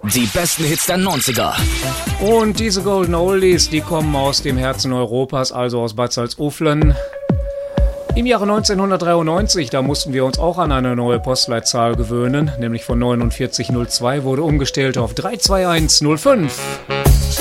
Die besten Hits der 90er. Und diese Golden Oldies, die kommen aus dem Herzen Europas, also aus Bad Salzuflen. Im Jahre 1993, da mussten wir uns auch an eine neue Postleitzahl gewöhnen, nämlich von 4902 wurde umgestellt auf 32105.